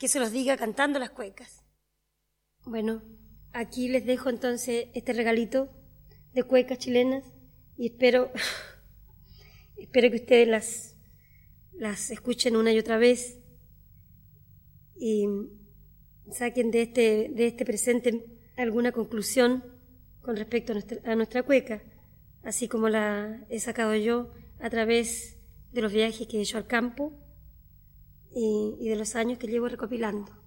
que se los diga cantando las cuecas. Bueno, aquí les dejo entonces este regalito de cuecas chilenas y espero que ustedes las escuchen una y otra vez y saquen de este presente alguna conclusión con respecto a nuestra cueca, así como la he sacado yo a través de los viajes que he hecho al campo y de los años que llevo recopilando.